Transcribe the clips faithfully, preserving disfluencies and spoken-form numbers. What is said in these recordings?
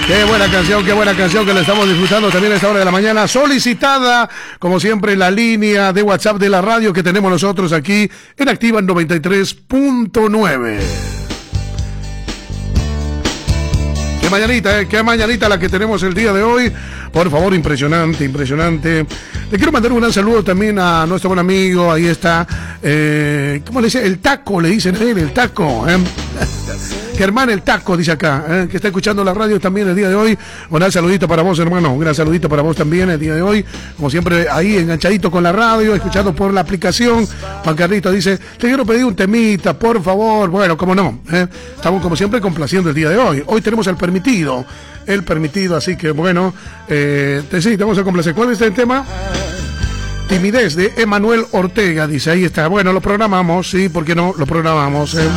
Qué buena canción, qué buena canción que la estamos disfrutando también a esta hora de la mañana. Solicitada, como siempre, la línea de WhatsApp de la radio que tenemos nosotros aquí en Activa noventa y tres punto nueve. Qué mañanita, eh, qué mañanita la que tenemos el día de hoy. Por favor, impresionante, impresionante. Le quiero mandar un gran saludo también a nuestro buen amigo. Ahí está, eh, ¿cómo le dice? El Taco, le dicen a él, el Taco. ¿eh? Germán el Taco, dice acá, ¿eh? que está escuchando la radio también el día de hoy. Un gran saludito para vos, hermano. Un gran saludito para vos también el día de hoy. Como siempre, ahí enganchadito con la radio, escuchando por la aplicación. Juan Carlito dice, te quiero pedir un temita, por favor. Bueno, cómo no. ¿eh? Estamos como siempre complaciendo el día de hoy. Hoy tenemos el permitido. El permitido, así que bueno, eh, te, sí, te vamos a complacer. ¿Cuál es el tema? Timidez de Emanuel Ortega, dice, ahí está. Bueno, lo programamos, sí, ¿por qué no? Lo programamos. Eh.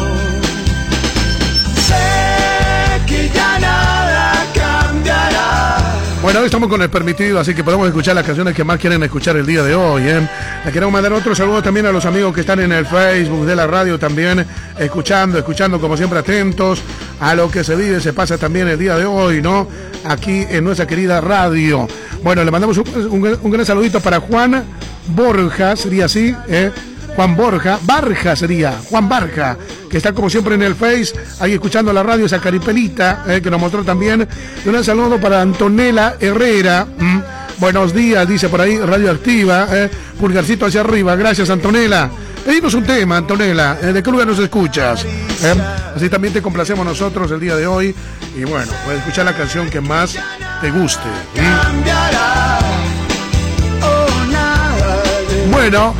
Bueno, hoy estamos con el permitido, así que podemos escuchar las canciones que más quieren escuchar el día de hoy. ¿eh? Le queremos mandar otro saludo también a los amigos que están en el Facebook de la radio también, escuchando, escuchando como siempre atentos a lo que se vive, se pasa también el día de hoy, ¿no? Aquí en nuestra querida radio. Bueno, le mandamos un, un, un gran saludito para Juan Borja, sería así, ¿eh? Juan Borja, Barja sería, Juan Barja, que está como siempre en el Face, ahí escuchando la radio, esa caripelita, eh, que nos mostró también. Y un saludo para Antonella Herrera, ¿m? Buenos días, dice por ahí, radioactiva, eh, pulgarcito hacia arriba, gracias Antonella. Pedimos un tema, Antonella, eh, ¿de qué lugar nos escuchas? Eh, así también te complacemos nosotros el día de hoy, y bueno, puedes escuchar la canción que más te guste. ¿sí? Bueno.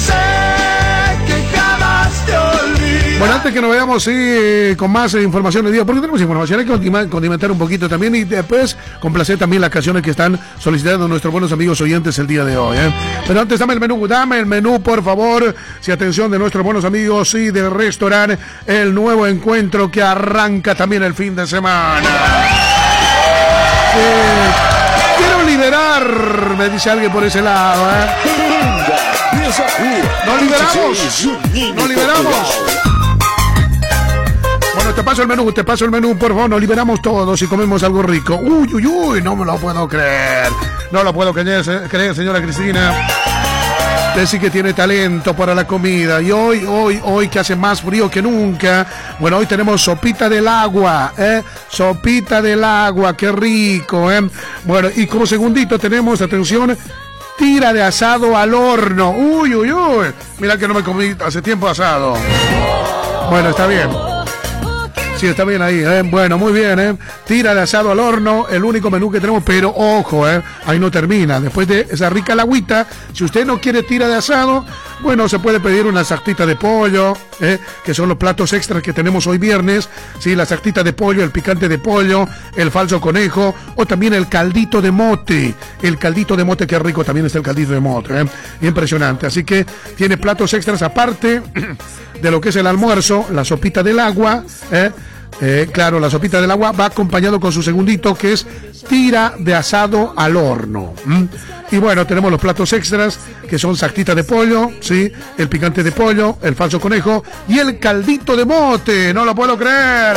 Bueno, antes que nos veamos sí, con más eh, información del día, porque tenemos información, hay que condimentar un poquito también y después complacer también las canciones que están solicitando nuestros buenos amigos oyentes el día de hoy. ¿eh? Pero antes dame el menú, dame el menú por favor, si atención de nuestros buenos amigos y sí, del restaurante El Nuevo Encuentro que arranca también el fin de semana. Eh, quiero liberar, me dice alguien por ese lado. ¿eh? ¡Nos liberamos! ¡Nos liberamos! Bueno, te paso el menú, te paso el menú, por favor, nos liberamos todos y comemos algo rico. Uy, uy, uy, no me lo puedo creer. No lo puedo creer, creer señora Cristina. Usted sí que tiene talento para la comida. Y hoy, hoy, hoy que hace más frío que nunca. Bueno, hoy tenemos sopita del agua, ¿eh? Sopita del agua, qué rico, ¿eh? Bueno, y como segundito tenemos, atención, tira de asado al horno. Uy, uy, uy. Mira que no me comí hace tiempo asado. Bueno, está bien. Sí, está bien ahí, ¿eh? Bueno, muy bien, ¿eh? Tira de asado al horno, el único menú que tenemos, pero ojo, ¿eh? Ahí no termina. Después de esa rica lagüita, si usted no quiere tira de asado, bueno, se puede pedir una sartita de pollo, ¿eh? Que son los platos extras que tenemos hoy viernes, sí, la sartita de pollo, el picante de pollo, el falso conejo, o también el caldito de mote. El caldito de mote, qué rico también está el caldito de mote, ¿eh? Impresionante. Así que tiene platos extras aparte de lo que es el almuerzo, la sopita del agua, ¿eh? Eh, claro, la sopita del agua va acompañado con su segundito que es tira de asado al horno. ¿Mm? Y bueno, tenemos los platos extras que son sartita de pollo, sí, el picante de pollo, el falso conejo y el caldito de mote. No lo puedo creer.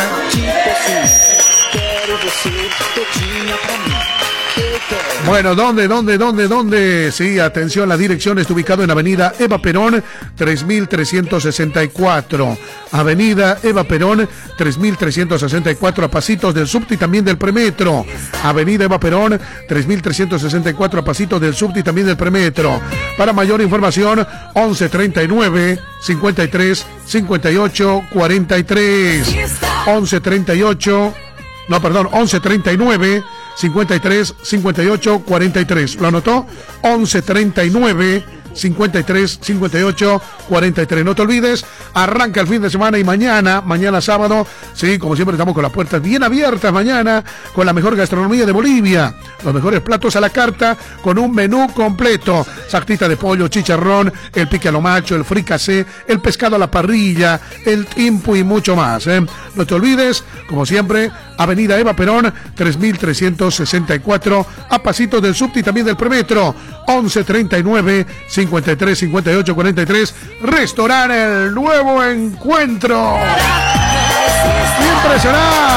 Bueno, ¿dónde, dónde, dónde, dónde? Sí, atención, la dirección está ubicada en Avenida Eva Perón, tres mil trescientos sesenta y cuatro. Avenida Eva Perón, tres mil trescientos sesenta y cuatro, a pasitos del subte y también del premetro. Avenida Eva Perón, tres mil trescientos sesenta y cuatro, a pasitos del subte y también del premetro. Para mayor información, once treinta y nueve, cincuenta y tres, cincuenta y ocho, cuarenta y tres. once treinta y ocho, no, perdón, once treinta y nueve, cincuenta y tres, cincuenta y ocho, cuarenta y tres. ¿Lo anotó? once treinta y nueve, cincuenta y tres, cincuenta y ocho, cuarenta y tres. No te olvides, arranca el fin de semana y mañana, mañana sábado, sí, como siempre estamos con las puertas bien abiertas mañana, con la mejor gastronomía de Bolivia, los mejores platos a la carta, con un menú completo, sartita de pollo, chicharrón, el pique a lo macho, el fricasé, el pescado a la parrilla, el timpu y mucho más, ¿eh? No te olvides, como siempre, Avenida Eva Perón, tres mil trescientos sesenta y cuatro, a pasitos del subte y también del premetro, once treinta y nueve, cincuenta y tres, cincuenta y ocho, cuarenta y tres, Restaurante El Nuevo Encuentro. Impresionante.